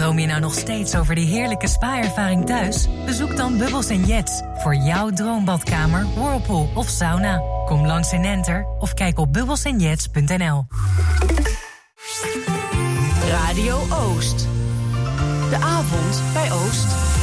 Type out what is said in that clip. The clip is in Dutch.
Droom je nou nog steeds over die heerlijke spa-ervaring thuis? Bezoek dan Bubbles & Jets voor jouw droombadkamer, whirlpool of sauna. Kom langs in Enter of kijk op bubbelsandjets.nl. Radio Oost. De avond bij Oost.